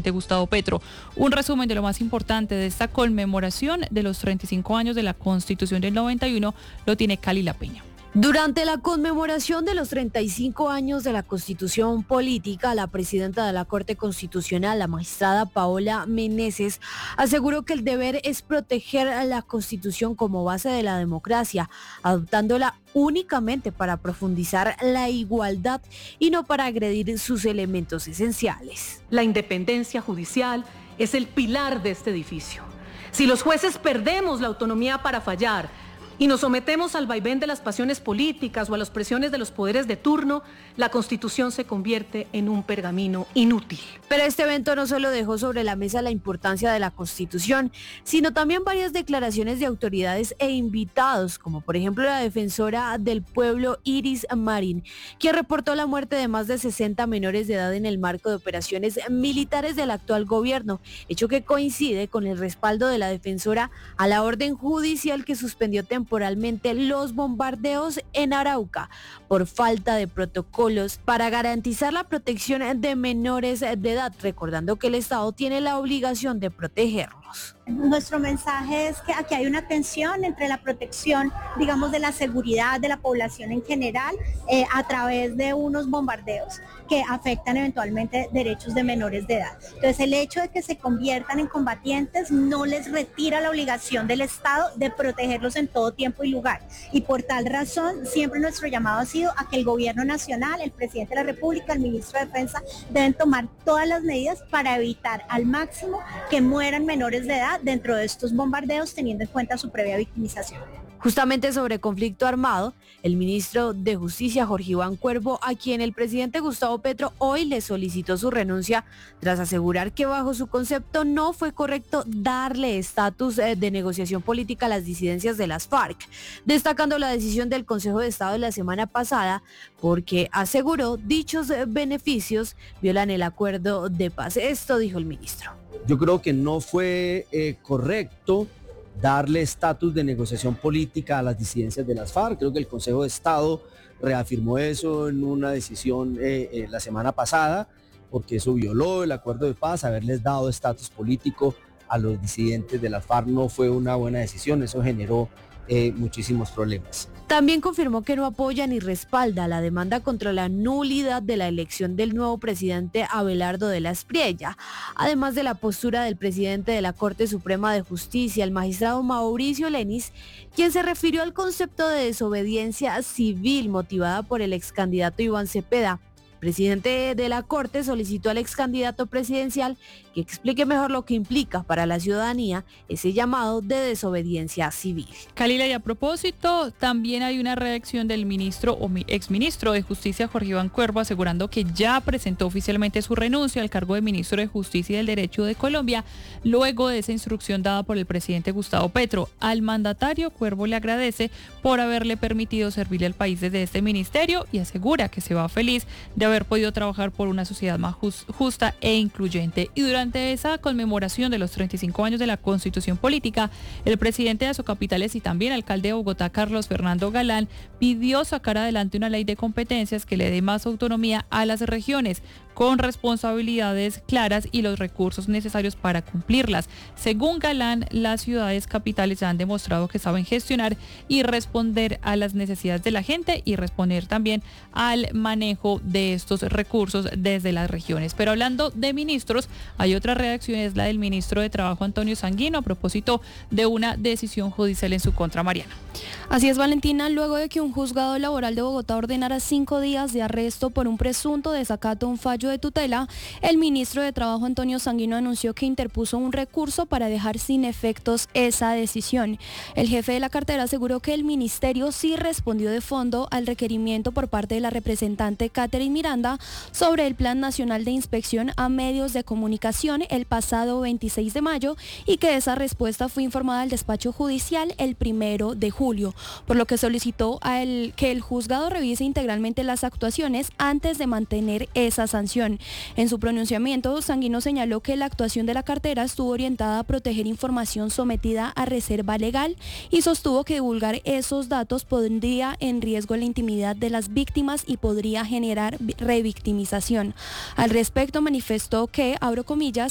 presidente Gustavo Petro. Un resumen de lo más importante de esta conmemoración de los 35 años de la Constitución del 91 lo tiene Cali La Peña. Durante la conmemoración de los 35 años de la Constitución Política, la presidenta de la Corte Constitucional, la magistrada Paola Meneses, aseguró que el deber es proteger a la Constitución como base de la democracia, adoptándola únicamente para profundizar la igualdad y no para agredir sus elementos esenciales. La independencia judicial es el pilar de este edificio. Si los jueces perdemos la autonomía para fallar, y nos sometemos al vaivén de las pasiones políticas o a las presiones de los poderes de turno, la Constitución se convierte en un pergamino inútil. Pero este evento no solo dejó sobre la mesa la importancia de la Constitución, sino también varias declaraciones de autoridades e invitados, como por ejemplo la defensora del pueblo Iris Marín, quien reportó la muerte de más de 60 menores de edad en el marco de operaciones militares del actual gobierno, hecho que coincide con el respaldo de la defensora a la orden judicial que suspendió temporalmente los bombardeos en Arauca por falta de protocolos para garantizar la protección de menores de edad, recordando que el Estado tiene la obligación de protegerlos. Nuestro mensaje es que aquí hay una tensión entre la protección, digamos, de la seguridad de la población en general a través de unos bombardeos que afectan eventualmente derechos de menores de edad. Entonces, el hecho de que se conviertan en combatientes no les retira la obligación del Estado de protegerlos en todo tiempo y lugar. Y por tal razón, siempre nuestro llamado ha sido a que el gobierno nacional, el presidente de la República, el ministro de Defensa, deben tomar todas las medidas para evitar al máximo que mueran menores de edad dentro de estos bombardeos, teniendo en cuenta su previa victimización. Justamente sobre conflicto armado, el ministro de Justicia, Jorge Iván Cuervo, a quien el presidente Gustavo Petro hoy le solicitó su renuncia tras asegurar que bajo su concepto no fue correcto darle estatus de negociación política a las disidencias de las FARC, destacando la decisión del Consejo de Estado de la semana pasada porque aseguró dichos beneficios violan el acuerdo de paz. Esto dijo el ministro. Yo creo que no fue correcto darle estatus de negociación política a las disidencias de las FARC. Creo que el Consejo de Estado reafirmó eso en una decisión la semana pasada, porque eso violó el acuerdo de paz. Haberles dado estatus político a los disidentes de las FARC no fue una buena decisión, eso generó muchísimos problemas. También confirmó que no apoya ni respalda la demanda contra la nulidad de la elección del nuevo presidente Abelardo de la Espriella, además de la postura del presidente de la Corte Suprema de Justicia, el magistrado Mauricio Lenis, quien se refirió al concepto de desobediencia civil motivada por el ex candidato Iván Cepeda. El presidente de la Corte solicitó al ex candidato presidencial que explique mejor lo que implica para la ciudadanía ese llamado de desobediencia civil. Kalila, y a propósito, también hay una reacción del ministro o exministro de Justicia, Jorge Iván Cuervo, asegurando que ya presentó oficialmente su renuncia al cargo de ministro de Justicia y del Derecho de Colombia, luego de esa instrucción dada por el presidente Gustavo Petro. Al mandatario, Cuervo le agradece por haberle permitido servirle al país desde este ministerio y asegura que se va feliz de haber podido trabajar por una sociedad más justa e incluyente. Y durante esa conmemoración de los 35 años de la Constitución Política, el presidente de Asocapitales y también alcalde de Bogotá, Carlos Fernando Galán, pidió sacar adelante una ley de competencias que le dé más autonomía a las regiones, con responsabilidades claras y los recursos necesarios para cumplirlas. Según Galán, las ciudades capitales han demostrado que saben gestionar y responder a las necesidades de la gente y responder también al manejo de estos recursos desde las regiones. Pero hablando de ministros, hay otra reacción, es la del ministro de Trabajo, Antonio Sanguino, a propósito de una decisión judicial en su contra. Mariana. Así es, Valentina, luego de que un juzgado laboral de Bogotá ordenara 5 días de arresto por un presunto desacato a un fallo de tutela, el ministro de Trabajo, Antonio Sanguino, anunció que interpuso un recurso para dejar sin efectos esa decisión. El jefe de la cartera aseguró que el ministerio sí respondió de fondo al requerimiento por parte de la representante Catherine Miranda sobre el Plan Nacional de Inspección a Medios de Comunicación el pasado 26 de mayo y que esa respuesta fue informada al despacho judicial el 1 de julio, por lo que solicitó que el juzgado revise integralmente las actuaciones antes de mantener esa sanción. En su pronunciamiento, Sanguino señaló que la actuación de la cartera estuvo orientada a proteger información sometida a reserva legal y sostuvo que divulgar esos datos pondría en riesgo la intimidad de las víctimas y podría generar revictimización. Al respecto, manifestó que, abro comillas,